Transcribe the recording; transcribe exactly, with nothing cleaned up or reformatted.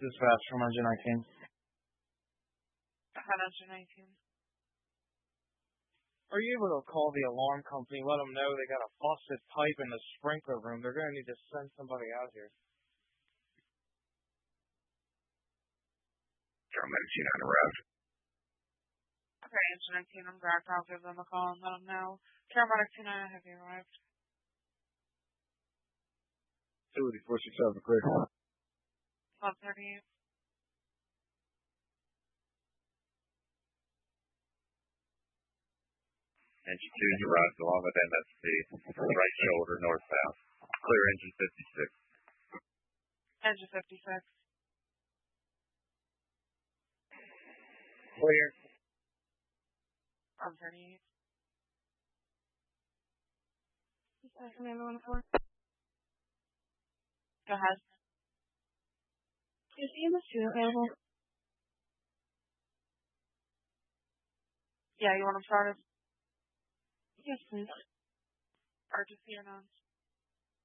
Dispatch from engine nineteen. Ahead engine nineteen. Are you able to call the alarm company, let them know they got a faucet pipe in the sprinkler room? They're going to need to send somebody out here. Paramedic two nine arrived. Okay, engine nineteen, I'm back. I'll give them a call and let them know. Paramedic two nine, have you arrived? Facility four six seven, clear. twelve thirty-eight. Engine two arrived along with M S P, right shoulder, northbound. Clear engine fifty-six. Engine fifty-six. Clear. twelve thirty-eight. Go ahead. Is E M S two available? Yeah, you want them started? Yes, please. Urgency or none?